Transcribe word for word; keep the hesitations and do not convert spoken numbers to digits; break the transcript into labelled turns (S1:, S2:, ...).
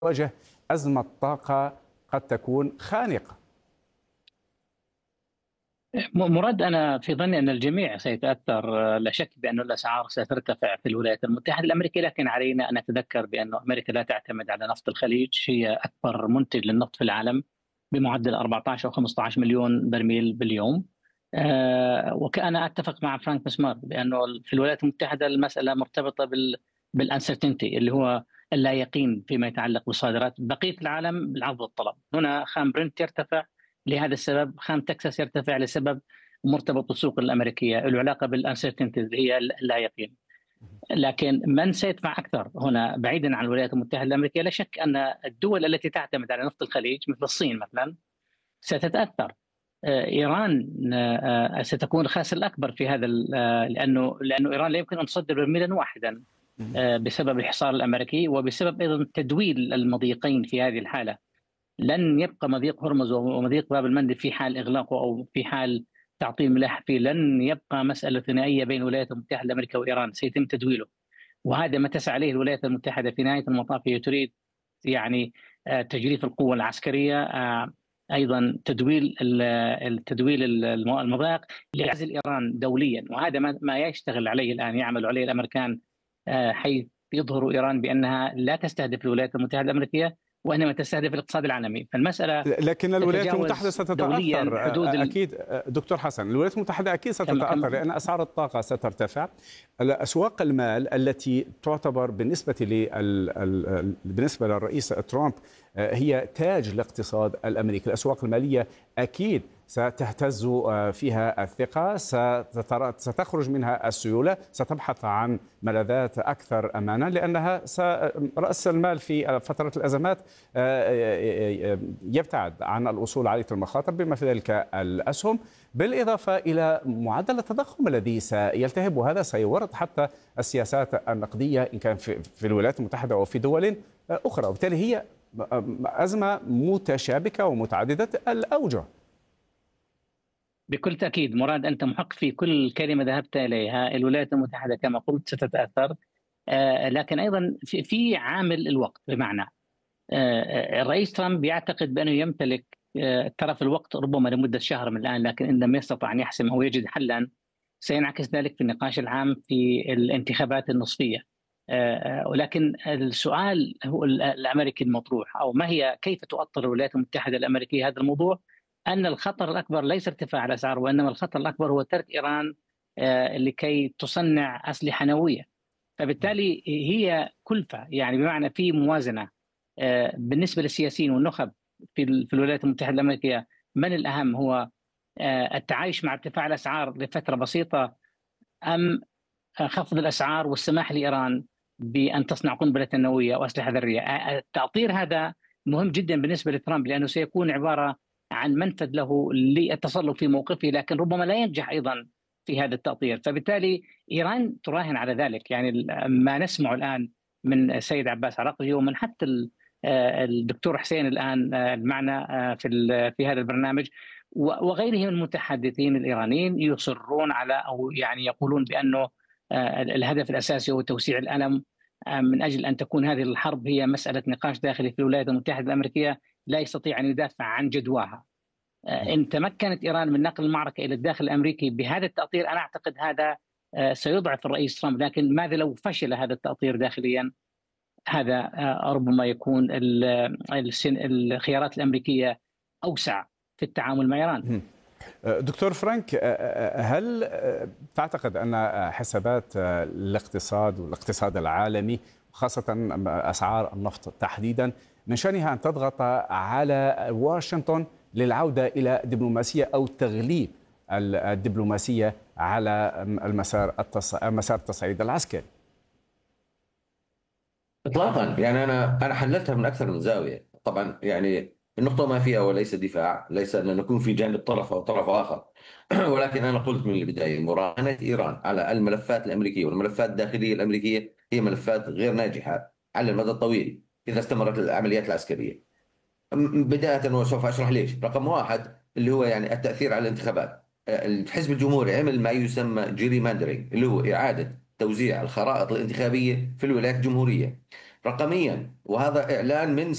S1: واجه أزمة طاقة قد تكون خانقة.
S2: مراد، أنا في ظني أن الجميع سيتأثر. لا شك بأن الأسعار سترتفع في الولايات المتحدة الأمريكية، لكن علينا أن نتذكر بأن أمريكا لا تعتمد على نفط الخليج. هي أكبر منتج للنفط في العالم بمعدل أربعة عشر أو خمسة عشر مليون برميل باليوم. آه وكأنا أتفق مع فرانك مسمار بأنه في الولايات المتحدة المسألة مرتبطة بال بالانسرتينتي، اللي هو اللا يقين فيما يتعلق بالصادرات. بقية العالم بالعرض والطلب. هنا خام برنت يرتفع لهذا السبب، خام تكساس يرتفع لسبب مرتبط بالسوق الامريكيه له علاقه بالانسرتينتي اللي هي اللا يقين. لكن من سيدفع اكثر هنا بعيدا عن الولايات المتحده الامريكيه؟ لا شك ان الدول التي تعتمد على نفط الخليج مثل الصين مثلا ستتاثر. ايران ستكون الخاسر الاكبر في هذا، لانه لانه ايران لا يمكن ان تصدر برميلا واحدا بسبب الحصار الامريكي، وبسبب ايضا تدويل المضيقين. في هذه الحاله لن يبقى مضيق هرمز ومضيق باب المندب في حال إغلاقه أو في حال تعطيل ملاحة فيه، لن يبقى مسألة ثنائية بين الولايات المتحدة الأمريكية وإيران، سيتم تدويله. وهذا ما تسعى عليه الولايات المتحدة في نهاية المطاف. هي تريد يعني تجريف القوة العسكرية، أيضا تدويل التدويل المضايق لعزل إيران دوليا. وهذا ما يشتغل عليه الآن، يعمل عليه الأمريكان، حيث يظهروا إيران بأنها لا تستهدف الولايات المتحدة الأمريكية وإنما تستهدف الاقتصاد العالمي. فالمسألة
S1: لكن الولايات المتحدة ستتأثر أكيد دكتور حسن. الولايات المتحدة أكيد ستتأثر لأن أسعار الطاقة سترتفع. أسواق المال التي تعتبر بالنسبة لل... بالنسبة للرئيس ترامب هي تاج الاقتصاد الأمريكي، الأسواق المالية أكيد ستهتز فيها الثقة، ستخرج منها السيولة، ستبحث عن ملاذات أكثر أمانا، لأنها رأس المال في فترة الأزمات يبتعد عن الوصول عالية المخاطر بما في ذلك الأسهم، بالإضافة إلى معدل التضخم الذي سيلتهب، وهذا سيورط حتى السياسات النقدية إن كان في الولايات المتحدة أو في دول أخرى. وبالتالي هي أزمة متشابكة ومتعددة الأوجه.
S2: بكل تأكيد مراد، أنت محق في كل كلمة ذهبت إليها. الولايات المتحدة كما قلت ستتأثر، آه لكن أيضا في, في عامل الوقت. بمعنى آه الرئيس ترامب يعتقد بأنه يمتلك آه طرف الوقت ربما لمدة شهر من الآن، لكن إن لم يستطع أن يحسم أو يجد حلا سينعكس ذلك في النقاش العام في الانتخابات النصفية. آه ولكن السؤال هو الأمريكي المطروح، أو ما هي كيف تؤطر الولايات المتحدة الأمريكية هذا الموضوع؟ أن الخطر الأكبر ليس ارتفاع الأسعار، وإنما الخطر الأكبر هو ترك إيران آه لكي تصنع أسلحة نووية. فبالتالي هي كلفة، يعني بمعنى في موازنة آه بالنسبة للسياسيين والنخب في, في الولايات المتحدة الأمريكية. من الأهم هو آه التعايش مع ارتفاع الأسعار لفترة بسيطة، أم خفض الأسعار والسماح لإيران بأن تصنع قنبلة نووية أو أسلحة ذرية؟ التأطير هذا مهم جدا بالنسبة لترامب، لأنه سيكون عبارة عن منفذ له للتصلب في موقفه، لكن ربما لا ينجح أيضا في هذا التأطير. فبالتالي إيران تراهن على ذلك. يعني ما نسمع الآن من السيد عباس عراقجي ومن حتى الدكتور حسين الآن معنا في في هذا البرنامج وغيرهم من المتحدثين الإيرانيين، يصرون على أو يعني يقولون بأنه الهدف الأساسي هو توسيع الألم من أجل أن تكون هذه الحرب هي مسألة نقاش داخلي في الولايات المتحدة الأمريكية لا يستطيع أن يدافع عن جدواها. إن تمكنت إيران من نقل المعركة إلى الداخل الأمريكي بهذا التأطير، أنا أعتقد هذا سيضعف الرئيس ترامب. لكن ماذا لو فشل هذا التأطير داخليا؟ هذا ربما يكون الخيارات الأمريكية أوسع في التعامل مع إيران.
S1: دكتور فرانك، هل تعتقد أن حسابات الاقتصاد والاقتصاد العالمي خاصة أسعار النفط تحديدا من شأنها أن تضغط على واشنطن للعودة إلى دبلوماسية أو تغليب الدبلوماسية على المسار مسار التصعيد العسكري؟
S3: اطلاقا. يعني انا انا حللتها من اكثر من زاويه. طبعا يعني النقطه ما فيها وليس دفاع، ليس ان نكون في جانب طرف او طرف اخر ولكن انا قلت من البدايه مراهنه ايران على الملفات الامريكيه والملفات الداخليه الامريكيه هي ملفات غير ناجحه على المدى الطويل اذا استمرت العمليات العسكريه. بدايه وسوف اشرح ليش. رقم واحد اللي هو يعني التاثير على الانتخابات. الحزب الجمهوري عمل ما يسمى جيري ماندرينج، اللي هو اعاده توزيع الخرائط الانتخابيه في الولايات الجمهوريه رقميا، وهذا اعلان من